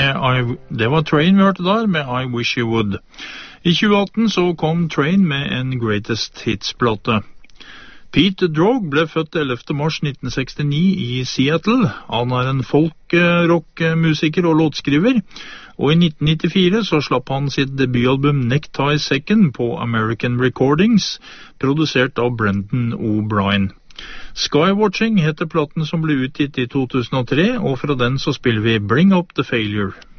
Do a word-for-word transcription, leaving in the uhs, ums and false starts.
med I, det var Train vi hørte der, med I Wish You Would. I tjue atten så kom Train med en Greatest Hits-plate. Pete Droge ble født ellevte mars nitten sekstini i Seattle. Han er en folk-rock-musiker og låtskriver, og i nitten nittifire så slapp han sitt debutalbum Necktie Second på American Recordings, produsert av Brendan O'Brien. Skywatching heter platen som ble utgitt i to tusen og tre, og fra den så spiller vi Bring Up the Failure.